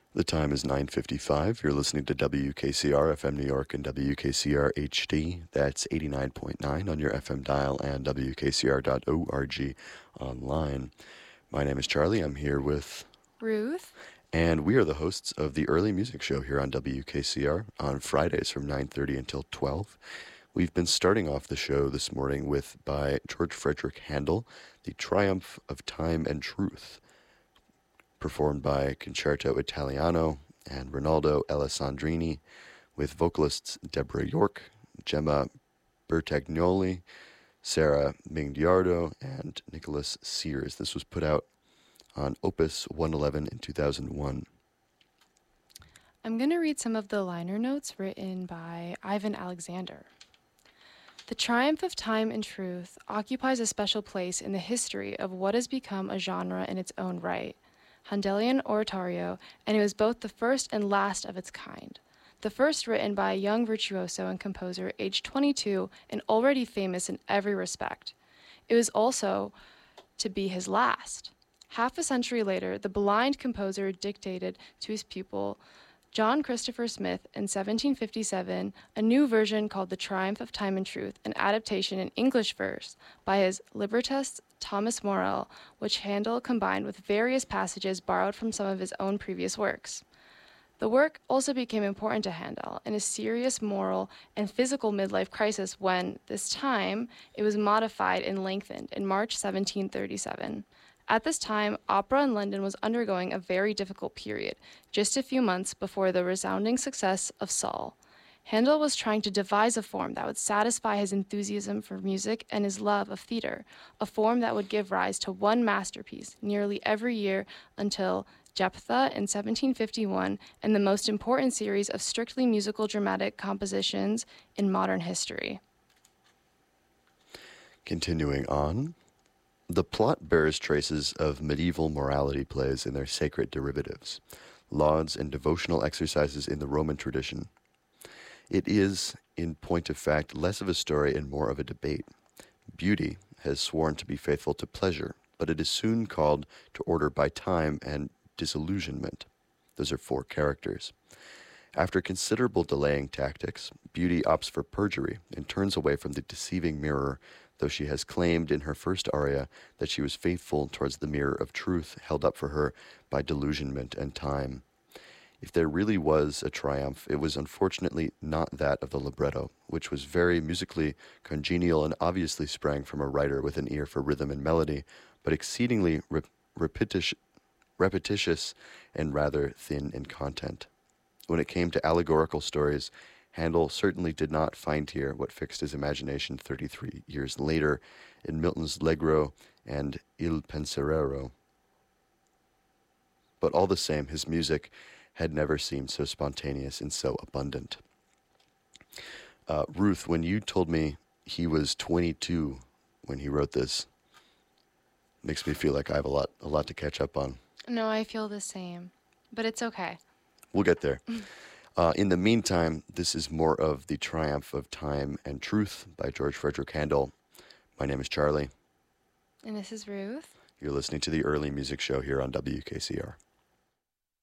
The time is 9:55. You're listening to WKCR FM New York and WKCR HD. That's 89.9 on your FM dial and WKCR.org online. My name is Charlie. I'm here with Ruth. And we are the hosts of the Early Music Show here on WKCR on Fridays from 9:30 until 12. We've been starting off the show this morning with, by George Frederick Handel, The Triumph of Time and Truth, performed by Concerto Italiano and Rinaldo Alessandrini, with vocalists Deborah York, Gemma Bertagnoli, Sarah Mingiardo, and Nicholas Sears. This was put out on Opus 111 in 2001. I'm going to read some of the liner notes written by Ivan Alexander. The triumph of time and truth occupies a special place in the history of what has become a genre in its own right, Handelian oratorio, and it was both the first and last of its kind. The first written by a young virtuoso and composer aged 22 and already famous in every respect. It was also to be his last. Half a century later, the blind composer dictated to his pupil, John Christopher Smith, in 1757, a new version called The Triumph of Time and Truth, an adaptation in English verse by his librettist Thomas Morell, which Handel combined with various passages borrowed from some of his own previous works. The work also became important to Handel in a serious moral and physical midlife crisis when, this time, it was modified and lengthened in March 1737. At this time, opera in London was undergoing a very difficult period, just a few months before the resounding success of Saul. Handel was trying to devise a form that would satisfy his enthusiasm for music and his love of theater, a form that would give rise to one masterpiece nearly every year until Jephthah in 1751, and the most important series of strictly musical dramatic compositions in modern history. Continuing on, the plot bears traces of medieval morality plays in their sacred derivatives, lauds and devotional exercises in the Roman tradition. It is, in point of fact, less of a story and more of a debate. Beauty has sworn to be faithful to pleasure, but it is soon called to order by time and disillusionment. Those are four characters. After considerable delaying tactics, Beauty opts for perjury and turns away from the deceiving mirror, though she has claimed in her first aria that she was faithful towards the mirror of truth held up for her by delusionment and time. If there really was a triumph, it was unfortunately not that of the libretto, which was very musically congenial and obviously sprang from a writer with an ear for rhythm and melody, but exceedingly repetitious and rather thin in content. When it came to allegorical stories, Handel certainly did not find here what fixed his imagination 33 years later in Milton's L'Allegro and Il Penseroso. But all the same, his music had never seemed so spontaneous and so abundant. Ruth, when you told me he was 22 when he wrote this, makes me feel like I have a lot to catch up on. No, I feel the same, but it's okay. We'll get there. In the meantime, this is more of The Triumph of Time and Truth by George Frederick Handel. My name is Charlie. And this is Ruth. You're listening to the Early Music Show here on WKCR.